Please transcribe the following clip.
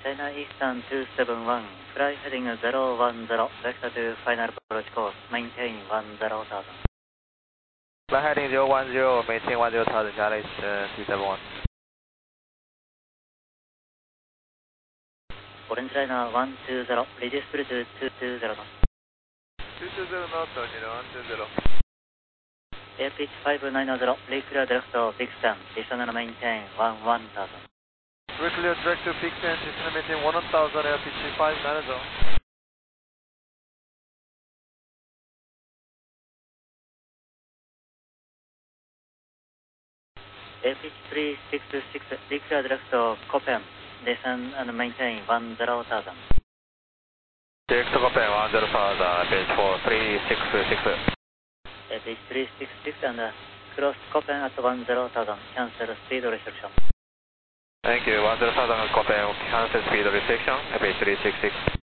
China Eastern 271, fly heading 010, vector to final approach course, maintain 10,000. Fly heading 010, maintain 10,000, China Eastern 271. Orange liner 120, reduce speed to 220 knots. 220 knots, 120. Air pitch 590, reclear direct to big stand, descend and maintain 11,000. Reclear direct to big stand, descend and maintain 1,000, air pitch 590. Air pitch 366, reclear direct to Copen, descend and maintain 10,000. Direct to Copen 10,000, pitch 4366. Air pitch 366 and cross Copen at 10,000, cancel speed restriction. Thank you, 10,000 Copen, cancel speed restriction, pitch 366.